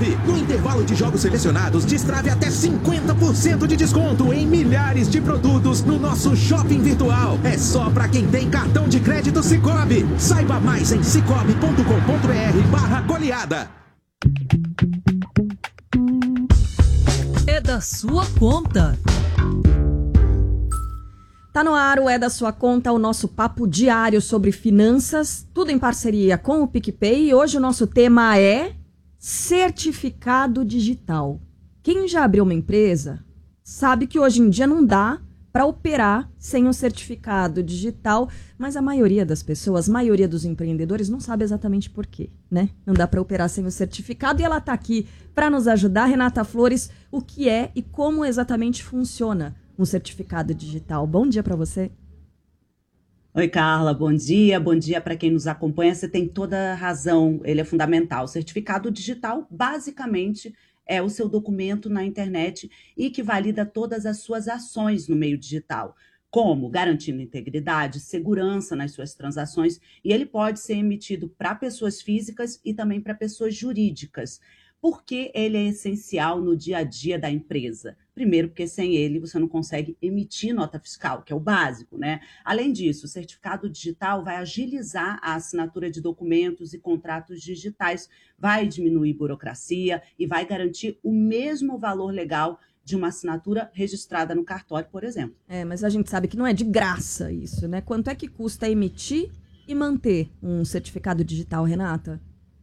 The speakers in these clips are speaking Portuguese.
Cicobi. No intervalo de jogos selecionados, destrave até 50% de desconto em milhares de produtos no nosso shopping virtual. É só para quem tem cartão de crédito Cicobi. Saiba mais em cicobi.com.br/goleada. É da sua conta. Tá no ar o É da Sua Conta, o nosso papo diário sobre finanças, tudo em parceria com o PicPay. E hoje o nosso tema é certificado digital. Quem já abriu uma empresa sabe que hoje em dia não dá para operar sem o certificado digital, mas a maioria das pessoas, a maioria dos empreendedores não sabe exatamente por quê, né? Não dá para operar sem o certificado e ela tá aqui para nos ajudar. Renata Flores, o que é e como exatamente funciona um certificado digital? Bom dia para você. Oi, Carla, bom dia para quem nos acompanha. Você tem toda a razão, ele é fundamental. O certificado digital, basicamente, é o seu documento na internet e que valida todas as suas ações no meio digital, como garantindo integridade, segurança nas suas transações, e ele pode ser emitido para pessoas físicas e também para pessoas jurídicas. Por que ele é essencial no dia a dia da empresa? Primeiro, porque sem ele você não consegue emitir nota fiscal, que é o básico, né? Além disso, o certificado digital vai agilizar a assinatura de documentos e contratos digitais, vai diminuir burocracia e vai garantir o mesmo valor legal de uma assinatura registrada no cartório, por exemplo. Mas a gente sabe que não é de graça isso, né? Quanto é que custa emitir e manter um certificado digital, Renata?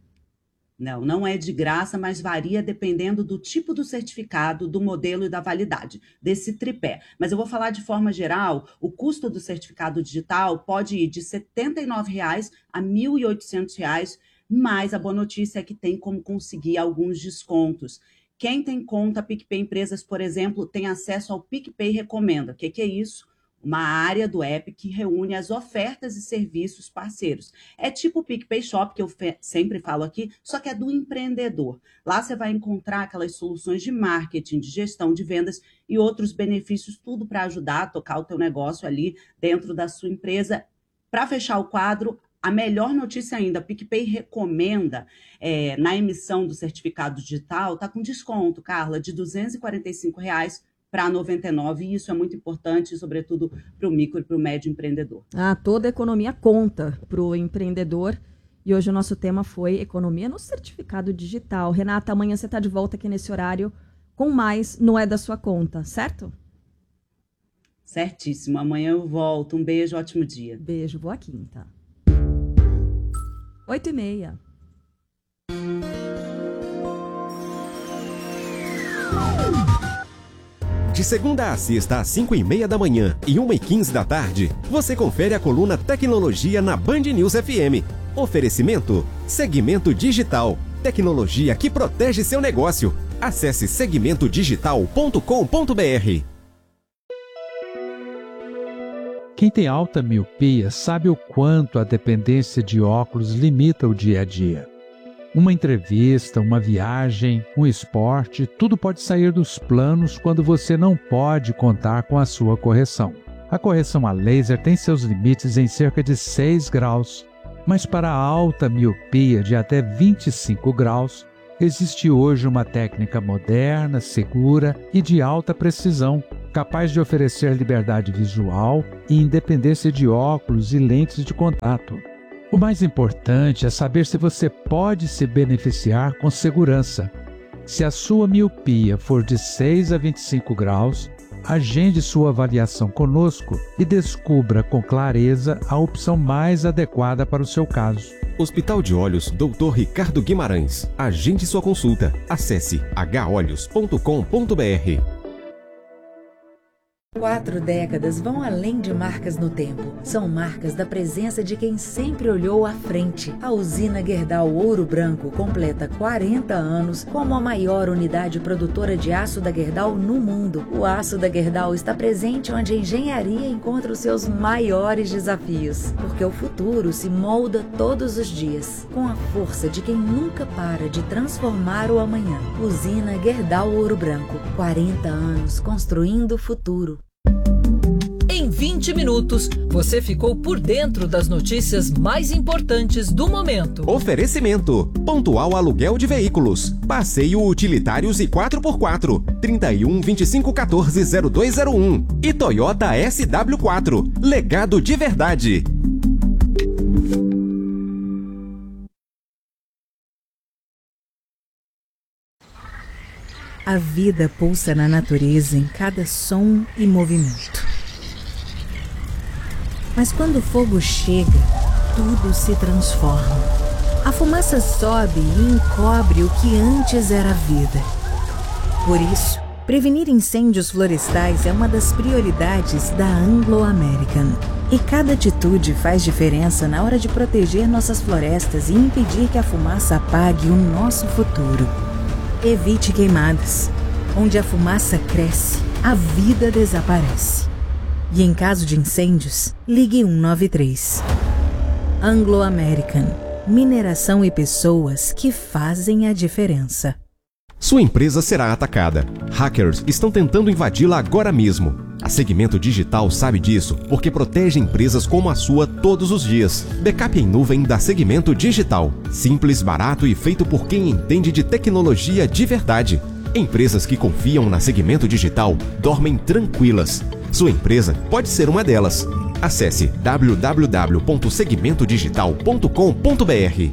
Não é de graça, mas varia dependendo do tipo do certificado, do modelo e da validade, desse tripé. Mas eu vou falar de forma geral, o custo do certificado digital pode ir de R$ 79,00 a R$ 1.800, mas a boa notícia é que tem como conseguir alguns descontos. Quem tem conta PicPay Empresas, por exemplo, tem acesso ao PicPay Recomenda. O que é isso? Uma área do app que reúne as ofertas e serviços parceiros. É tipo o PicPay Shop, que eu sempre falo aqui, só que é do empreendedor. Lá você vai encontrar aquelas soluções de marketing, de gestão de vendas e outros benefícios, tudo para ajudar a tocar o teu negócio ali dentro da sua empresa. Para fechar o quadro, a melhor notícia ainda, a PicPay Recomenda, na emissão do certificado digital, está com desconto, Carla, de R$ 245,00 para 99, e isso é muito importante, sobretudo para o micro e para o médio empreendedor. Toda a economia conta para o empreendedor, e hoje o nosso tema foi economia no certificado digital. Renata, amanhã você está de volta aqui nesse horário com mais No É da Sua Conta, certo? Certíssimo, amanhã eu volto. Um beijo, ótimo dia. Beijo, boa quinta. 8h30. De segunda a sexta às 5h30 da manhã e 1h15 da tarde, você confere a coluna Tecnologia na Band News FM. Oferecimento Segmento Digital. Tecnologia que protege seu negócio. Acesse segmentodigital.com.br. Quem tem alta miopia sabe o quanto a dependência de óculos limita o dia a dia. Uma entrevista, uma viagem, um esporte, tudo pode sair dos planos quando você não pode contar com a sua correção. A correção a laser tem seus limites em cerca de 6 graus, mas para a alta miopia de até 25 graus, existe hoje uma técnica moderna, segura e de alta precisão, capaz de oferecer liberdade visual e independência de óculos e lentes de contato. O mais importante é saber se você pode se beneficiar com segurança. Se a sua miopia for de 6 a 25 graus, agende sua avaliação conosco e descubra com clareza a opção mais adequada para o seu caso. Hospital de Olhos Dr. Ricardo Guimarães. Agende sua consulta. Acesse holhos.com.br. 4 décadas vão além de marcas no tempo. São marcas da presença de quem sempre olhou à frente. A usina Gerdau Ouro Branco completa 40 anos como a maior unidade produtora de aço da Gerdau no mundo. O aço da Gerdau está presente onde a engenharia encontra os seus maiores desafios. Porque o futuro se molda todos os dias, com a força de quem nunca para de transformar o amanhã. Usina Gerdau Ouro Branco. 40 anos construindo o futuro. 20 minutos, você ficou por dentro das notícias mais importantes do momento. Oferecimento: Pontual Aluguel de Veículos, Passeio Utilitários e 4x4, 31 25 14 0201 e Toyota SW4, legado de verdade. A vida pulsa na natureza em cada som e movimento. Mas quando o fogo chega, tudo se transforma. A fumaça sobe e encobre o que antes era vida. Por isso, prevenir incêndios florestais é uma das prioridades da Anglo American. E cada atitude faz diferença na hora de proteger nossas florestas e impedir que a fumaça apague o nosso futuro. Evite queimadas. Onde a fumaça cresce, a vida desaparece. E em caso de incêndios, ligue 193. Anglo American. Mineração e pessoas que fazem a diferença. Sua empresa será atacada. Hackers estão tentando invadi-la agora mesmo. A Segmento Digital sabe disso porque protege empresas como a sua todos os dias. Backup em nuvem da Segmento Digital. Simples, barato e feito por quem entende de tecnologia de verdade. Empresas que confiam na Segmento Digital dormem tranquilas. Sua empresa pode ser uma delas. Acesse www.segmentodigital.com.br.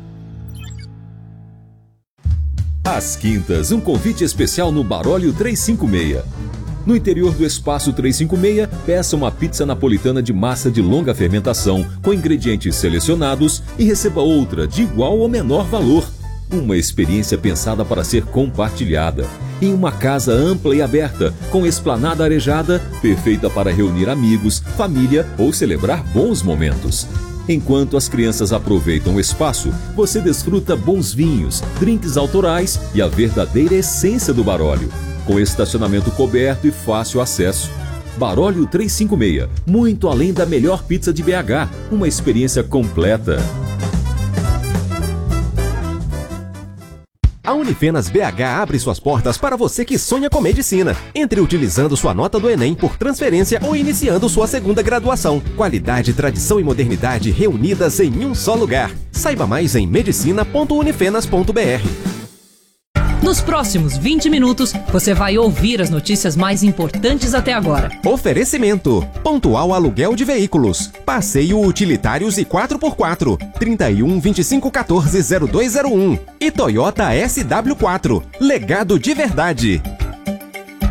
Às quintas, um convite especial no Barólio 356. No interior do Espaço 356, peça uma pizza napolitana de massa de longa fermentação, com ingredientes selecionados, e receba outra de igual ou menor valor. Uma experiência pensada para ser compartilhada. Em uma casa ampla e aberta, com esplanada arejada, perfeita para reunir amigos, família ou celebrar bons momentos. Enquanto as crianças aproveitam o espaço, você desfruta bons vinhos, drinks autorais e a verdadeira essência do Barólio. Com estacionamento coberto e fácil acesso. Barólio 356, muito além da melhor pizza de BH, uma experiência completa. A Unifenas BH abre suas portas para você que sonha com medicina. Entre utilizando sua nota do Enem por transferência ou iniciando sua segunda graduação. Qualidade, tradição e modernidade reunidas em um só lugar. Saiba mais em medicina.unifenas.br. Nos próximos 20 minutos, você vai ouvir as notícias mais importantes até agora. Oferecimento: Pontual Aluguel de Veículos, Passeio Utilitários e 4x4, 31 25 14 0201 e Toyota SW4, legado de verdade.